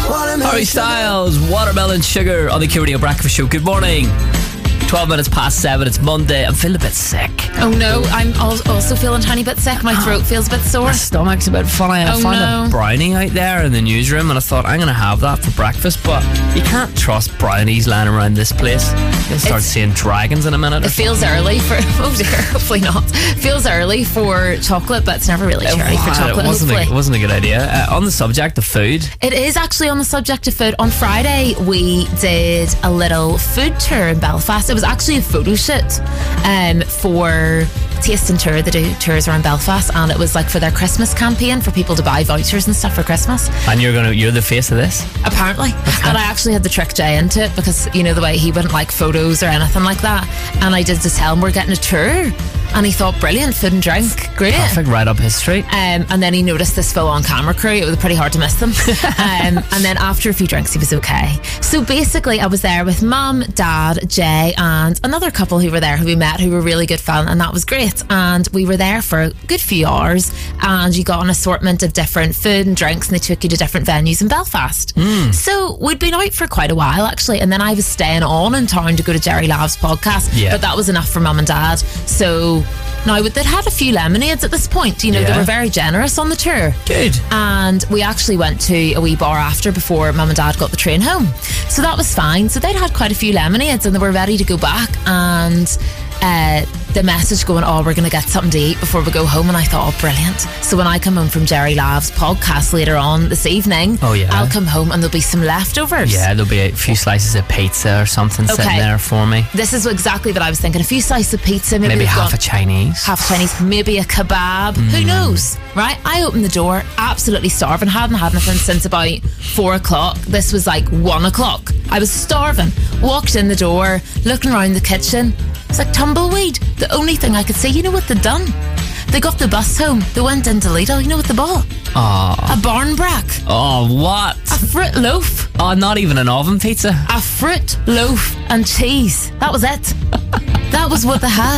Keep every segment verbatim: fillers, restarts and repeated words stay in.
Harry Styles, Watermelon Sugar on the Q Radio Breakfast Show. Good morning. twelve minutes past seven. It's Monday. I'm feeling a bit sick. Oh no, I'm al- also feeling a tiny bit sick. My throat feels a bit sore. My stomach's a bit funny. I Oh, found no. a brownie out there in the newsroom and I thought I'm going to have that for breakfast, but you can't trust brownies lying around this place. You'll start It's- seeing dragons in a minute. It feels early for, oh dear, hopefully not. Feels early for chocolate, but it's never really too early for Wow, chocolate, it wasn't, a, hopefully. it wasn't a good idea. Uh, on the subject of food, It is actually on the subject of food. On Friday, we did a little food tour in Belfast. It was actually a photo shoot um, for Taste and Tour. They do tours around Belfast, and it was like for their Christmas campaign for people to buy vouchers and stuff for Christmas. and you're gonna you're the face of this. Apparently. And I actually had to trick Jay into it because, you know, the way he wouldn't like photos or anything like that. And I did to tell him we're getting a tour. And he thought, brilliant, food and drink, great. Perfect, right up his street. Um, and then he noticed this full on camera crew. It was pretty hard to miss them. um, and then after a few drinks, he was okay. So basically, I was there with Mum, Dad, Jay, and another couple who were there who we met who were really good fun, and that was great. And we were there for a good few hours, and you got an assortment of different food and drinks, and they took you to different venues in Belfast. So we'd been out for quite a while, actually, and then I was staying on in town to go to Jerry Lav's podcast. Yeah. But that was enough for Mum and Dad. So now, they'd had a few lemonades at this point. You know, Yeah. they were very generous on the tour. Good. And we actually went to a wee bar after before Mum and Dad got the train home. So that was fine. So they'd had quite a few lemonades and they were ready to go back. And uh, the message going, oh, we're going to get something to eat before we go home. And I thought, oh, brilliant. So when I come home from Jerry Lav's podcast later on this evening, Oh, yeah. I'll come home and there'll be some leftovers. Yeah, there'll be a few slices of pizza or something sitting Okay. there for me. This is exactly what I was thinking. A few slices of pizza, maybe, Maybe we've half got a Chinese. half Chinese, maybe a kebab. Who knows, right? I opened the door, absolutely starving. Hadn't had anything since about four o'clock. This was like one o'clock. I was starving. Walked in the door, looking around the kitchen. It's like tumbleweed. The only thing I could say, you know what they'd done? They got the bus home. They went into Lidl. You know what they bought? Oh, A barnbrack. oh, what? A fruit loaf. Oh, not even an oven pizza. A fruit loaf and cheese. That was it. That was what they had.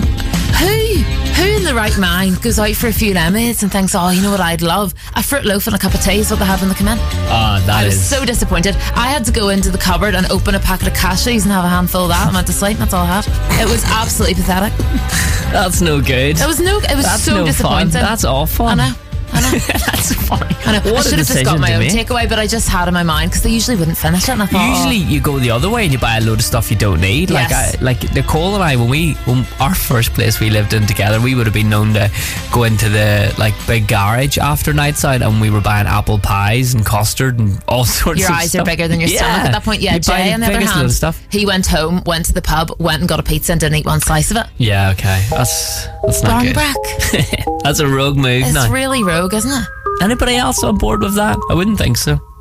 Who, who in the right mind goes out for a few lemonades and thinks, oh, you know what I'd love? A fruit loaf and a cup of tea is what they have when they come in. Oh, that I was is. so disappointed. I had to go into the cupboard and open a packet of cashews and have a handful of that and went to sleep. That's all I had. It was absolutely pathetic. That's no good. It was no, it was That's so no disappointing. fun. That's awful. I know. I know. That's funny. I know. I What a should have just decision got my to own make. takeaway, but I just had in my mind because they usually wouldn't finish it. And I thought, Usually you go the other way and you buy a load of stuff you don't need. Like Yes. I, like Nicole and I, when we when our first place we lived in together, we would have been known to go into the like big garage after nights out, and we were buying apple pies and custard and all sorts your of eyes stuff. are bigger than your Yeah. stomach at that point. Yeah, You buy Jay, the on the other biggest load hand, of stuff. he went home, went to the pub, went and got a pizza and didn't eat one slice of it. Yeah, okay, that's that's not good. Barnbrack. That's a rogue move. It's now, really rogue, isn't it? anybody else on board with that? I wouldn't think so.